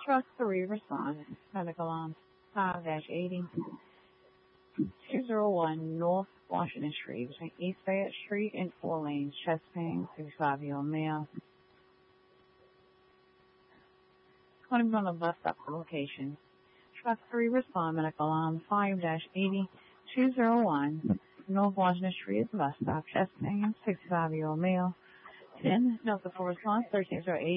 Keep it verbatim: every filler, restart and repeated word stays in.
Truck three respond. Medical on five eighty two oh one North Washington Street between East Fayette Street and four lanes. Chest pain, sixty-five-year-old male. Calling from the bus stop location. Truck three respond. Medical on five eighty two oh one North Washington Street at the bus stop. Chest pain, sixty-five-year-old male. ten Delta four response thirteen oh eight.